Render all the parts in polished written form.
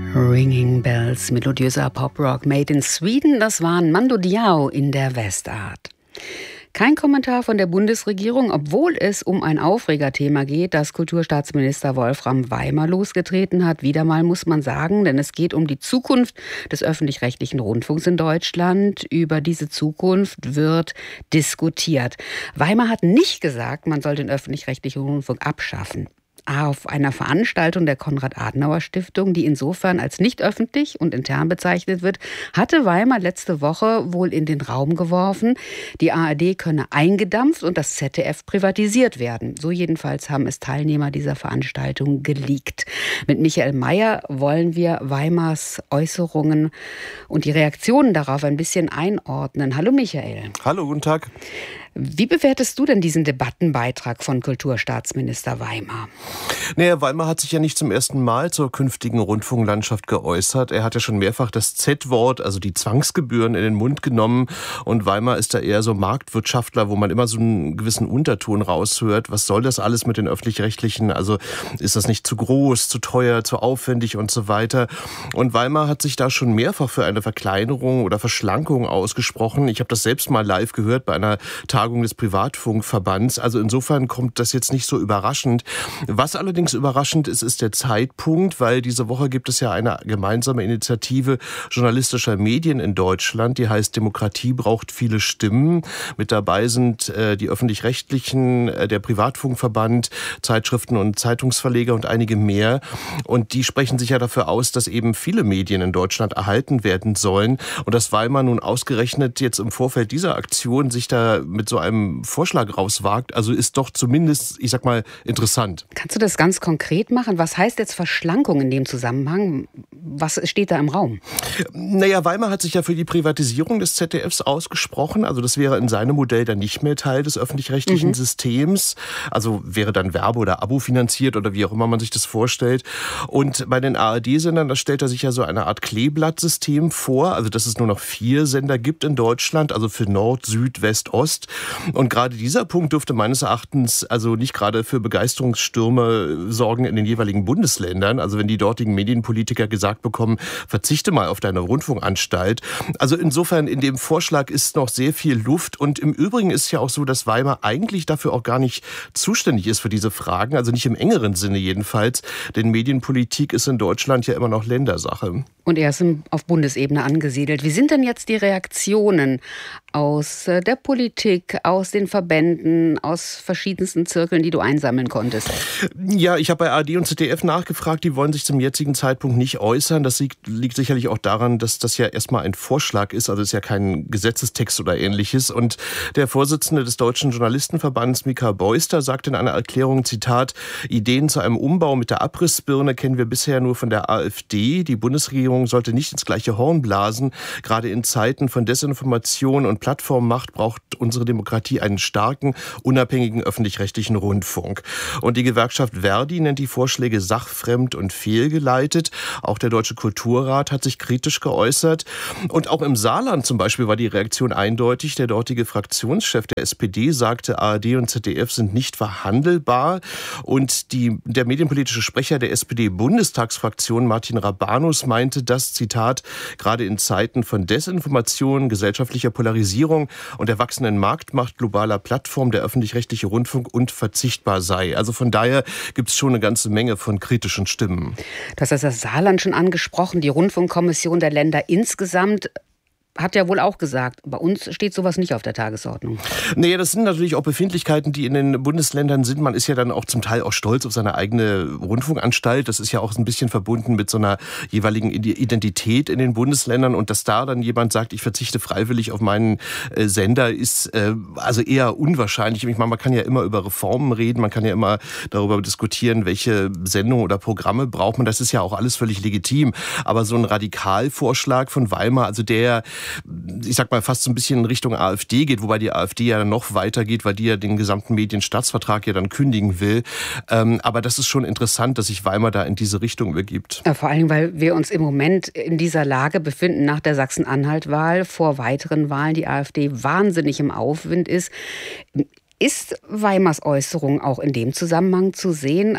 Ringing Bells, melodiöser Pop-Rock made in Sweden, das waren Mando Diao in der Westart. Kein Kommentar von der Bundesregierung, obwohl es um ein Aufregerthema geht, das Kulturstaatsminister Wolfram Weimar losgetreten hat. Wieder mal muss man sagen, denn es geht um die Zukunft des öffentlich-rechtlichen Rundfunks in Deutschland. Über diese Zukunft wird diskutiert. Weimar hat nicht gesagt, man soll den öffentlich-rechtlichen Rundfunk abschaffen. Auf einer Veranstaltung der Konrad-Adenauer-Stiftung, die insofern als nicht öffentlich und intern bezeichnet wird, hatte Weimar letzte Woche wohl in den Raum geworfen, die ARD könne eingedampft und das ZDF privatisiert werden. So jedenfalls haben es Teilnehmer dieser Veranstaltung geleakt. Mit Michael Mayer wollen wir Weimars Äußerungen und die Reaktionen darauf ein bisschen einordnen. Hallo Michael. Hallo, guten Tag. Wie bewertest du denn diesen Debattenbeitrag von Kulturstaatsminister Weimar? Naja, Weimar hat sich ja nicht zum ersten Mal zur künftigen Rundfunklandschaft geäußert. Er hat ja schon mehrfach das Z-Wort, also die Zwangsgebühren, in den Mund genommen. Und Weimar ist da eher so Marktwirtschaftler, wo man immer so einen gewissen Unterton raushört. Was soll das alles mit den Öffentlich-Rechtlichen? Also ist das nicht zu groß, zu teuer, zu aufwendig und so weiter? Und Weimar hat sich da schon mehrfach für eine Verkleinerung oder Verschlankung ausgesprochen. Ich habe das selbst mal live gehört bei einer Tagung des Privatfunkverbands. Also insofern kommt das jetzt nicht so überraschend. Was allerdings überraschend ist, ist der Zeitpunkt, weil diese Woche gibt es ja eine gemeinsame Initiative journalistischer Medien in Deutschland, die heißt Demokratie braucht viele Stimmen. Mit dabei sind die Öffentlich-Rechtlichen, der Privatfunkverband, Zeitschriften und Zeitungsverleger und einige mehr. Und die sprechen sich ja dafür aus, dass eben viele Medien in Deutschland erhalten werden sollen. Und dass Weimar nun ausgerechnet jetzt im Vorfeld dieser Aktion sich da mit so einem Vorschlag rauswagt, also ist doch zumindest, ich sag mal, interessant. Kannst du das ganz konkret machen? Was heißt jetzt Verschlankung in dem Zusammenhang? Was steht da im Raum? Naja, Weimar hat sich ja für die Privatisierung des ZDFs ausgesprochen. Also das wäre in seinem Modell dann nicht mehr Teil des öffentlich-rechtlichen Systems. Also wäre dann Werbe- oder Abo finanziert oder wie auch immer man sich das vorstellt. Und bei den ARD-Sendern, da stellt er sich ja so eine Art Kleeblattsystem vor. Also dass es nur noch 4 Sender gibt in Deutschland, also für Nord, Süd, West, Ost. Und gerade dieser Punkt dürfte meines Erachtens also nicht gerade für Begeisterungsstürme sorgen in den jeweiligen Bundesländern. Also wenn die dortigen Medienpolitiker gesagt bekommen, verzichte mal auf deine Rundfunkanstalt. Also insofern in dem Vorschlag ist noch sehr viel Luft. Und im Übrigen ist ja auch so, dass Weimar eigentlich dafür auch gar nicht zuständig ist für diese Fragen. Also nicht im engeren Sinne jedenfalls. Denn Medienpolitik ist in Deutschland ja immer noch Ländersache. Und er ist auf Bundesebene angesiedelt. Wie sind denn jetzt die Reaktionen aus der Politik, aus den Verbänden, aus verschiedensten Zirkeln, die du einsammeln konntest? Ja, ich habe bei ARD und ZDF nachgefragt, die wollen sich zum jetzigen Zeitpunkt nicht äußern. Das liegt sicherlich auch daran, dass das ja erstmal ein Vorschlag ist, also es ist ja kein Gesetzestext oder ähnliches. Und der Vorsitzende des Deutschen Journalistenverbands, Mika Beuster, sagt in einer Erklärung, Zitat, Ideen zu einem Umbau mit der Abrissbirne kennen wir bisher nur von der AfD. Die Bundesregierung sollte nicht ins gleiche Horn blasen. Gerade in Zeiten von Desinformation und Plattformmacht braucht unsere Demokratie einen starken, unabhängigen öffentlich-rechtlichen Rundfunk. Und die Gewerkschaft Verdi nennt die Vorschläge sachfremd und fehlgeleitet. Auch der Deutsche Kulturrat hat sich kritisch geäußert. Und auch im Saarland zum Beispiel war die Reaktion eindeutig. Der dortige Fraktionschef der SPD sagte, ARD und ZDF sind nicht verhandelbar. Und der medienpolitische Sprecher der SPD-Bundestagsfraktion, Martin Rabanus, meinte, dass, Zitat, gerade in Zeiten von Desinformation, gesellschaftlicher Polarisierung und der wachsenden Marktmacht globaler Plattformen der öffentlich-rechtliche Rundfunk unverzichtbar sei. Also von daher gibt es schon eine ganze Menge von kritischen Stimmen. Du hast das Saarland schon angesprochen, die Rundfunkkommission der Länder insgesamt hat ja wohl auch gesagt, bei uns steht sowas nicht auf der Tagesordnung. Nee, das sind natürlich auch Befindlichkeiten, die in den Bundesländern sind. Man ist ja dann auch zum Teil auch stolz auf seine eigene Rundfunkanstalt. Das ist ja auch ein bisschen verbunden mit so einer jeweiligen Identität in den Bundesländern. Und dass da dann jemand sagt, ich verzichte freiwillig auf meinen Sender, ist also eher unwahrscheinlich. Ich meine, man kann ja immer über Reformen reden, man kann ja immer darüber diskutieren, welche Sendungen oder Programme braucht man. Das ist ja auch alles völlig legitim. Aber so ein Radikalvorschlag von Weimar, also der, ich sag mal, fast so ein bisschen in Richtung AfD geht, wobei die AfD ja dann noch weiter geht, weil die ja den gesamten Medienstaatsvertrag ja dann kündigen will. Aber das ist schon interessant, dass sich Weimar da in diese Richtung begibt. Ja, vor allem, weil wir uns im Moment in dieser Lage befinden, nach der Sachsen-Anhalt-Wahl, vor weiteren Wahlen, die AfD wahnsinnig im Aufwind ist. Ist Weimars Äußerung auch in dem Zusammenhang zu sehen? Also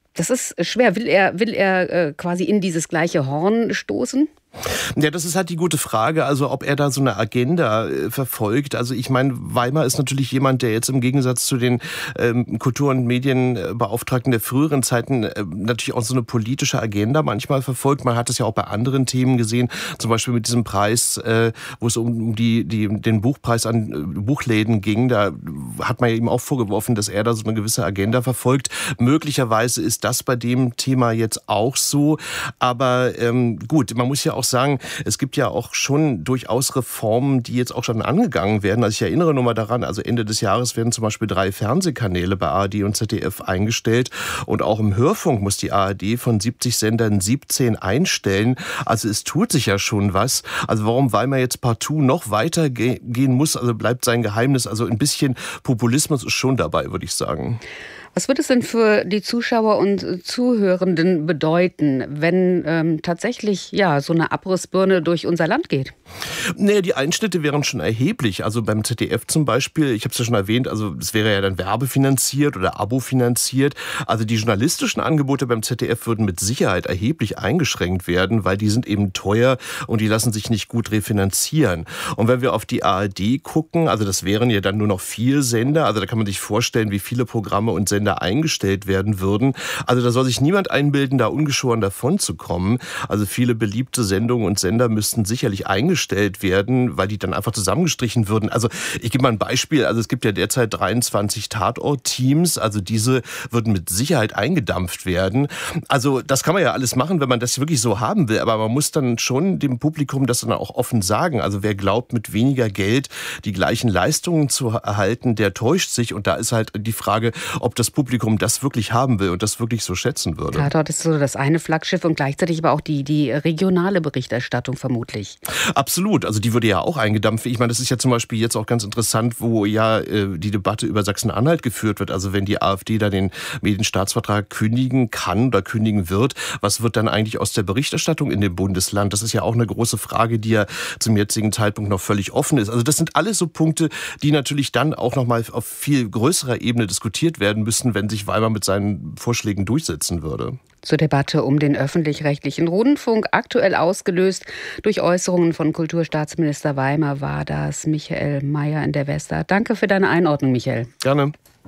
Das ist schwer. Will er quasi in dieses gleiche Horn stoßen? Ja, das ist halt die gute Frage, also ob er da so eine Agenda verfolgt. Also ich meine, Weimar ist natürlich jemand, der jetzt im Gegensatz zu den Kultur- und Medienbeauftragten der früheren Zeiten natürlich auch so eine politische Agenda manchmal verfolgt. Man hat es ja auch bei anderen Themen gesehen, zum Beispiel mit diesem Preis, wo es um den Buchpreis an Buchläden ging. Da hat man ja ihm auch vorgeworfen, dass er da so eine gewisse Agenda verfolgt. Möglicherweise ist das bei dem Thema jetzt auch so. Aber gut, man muss ja auch sagen, es gibt ja auch schon durchaus Reformen, die jetzt auch schon angegangen werden. Also ich erinnere nur mal daran, also Ende des Jahres werden zum Beispiel 3 Fernsehkanäle bei ARD und ZDF eingestellt und auch im Hörfunk muss die ARD von 70 Sendern 17 einstellen. Also es tut sich ja schon was. Also warum Weimar jetzt partout noch weiter gehen muss, also bleibt sein Geheimnis. Also ein bisschen Populismus ist schon dabei, würde ich sagen. Was wird es denn für die Zuschauer und Zuhörenden bedeuten, wenn tatsächlich so eine Abrissbirne durch unser Land geht? Nee, die Einschnitte wären schon erheblich. Also beim ZDF zum Beispiel, ich habe es ja schon erwähnt, also es wäre ja dann werbefinanziert oder abofinanziert. Also die journalistischen Angebote beim ZDF würden mit Sicherheit erheblich eingeschränkt werden, weil die sind eben teuer und die lassen sich nicht gut refinanzieren. Und wenn wir auf die ARD gucken, also das wären ja dann nur noch 4 Sender, also da kann man sich vorstellen, wie viele Programme und Sender eingestellt werden würden. Also da soll sich niemand einbilden, da ungeschoren davon zu kommen. Also viele beliebte Sendungen und Sender müssten sicherlich eingestellt werden, weil die dann einfach zusammengestrichen würden. Also ich gebe mal ein Beispiel. Also es gibt ja derzeit 23 Tatort-Teams. Also diese würden mit Sicherheit eingedampft werden. Also das kann man ja alles machen, wenn man das wirklich so haben will. Aber man muss dann schon dem Publikum das dann auch offen sagen. Also wer glaubt, mit weniger Geld die gleichen Leistungen zu erhalten, der täuscht sich. Und da ist halt die Frage, ob das Publikum das wirklich haben will und das wirklich so schätzen würde. Tatort ist so das eine Flaggschiff und gleichzeitig aber auch die regionale Berichterstattung vermutlich. Absolut, also die würde ja auch eingedampft. Ich meine, das ist ja zum Beispiel jetzt auch ganz interessant, wo ja die Debatte über Sachsen-Anhalt geführt wird. Also wenn die AfD da den Medienstaatsvertrag kündigen kann oder kündigen wird, was wird dann eigentlich aus der Berichterstattung in dem Bundesland? Das ist ja auch eine große Frage, die ja zum jetzigen Zeitpunkt noch völlig offen ist. Also das sind alles so Punkte, die natürlich dann auch noch mal auf viel größerer Ebene diskutiert werden müssen, wenn sich Weimar mit seinen Vorschlägen durchsetzen würde. Zur Debatte um den öffentlich-rechtlichen Rundfunk, aktuell ausgelöst durch Äußerungen von Kulturstaatsminister Weimar, war das Michael Mayer in der Westart. Danke für deine Einordnung, Michael. Gerne.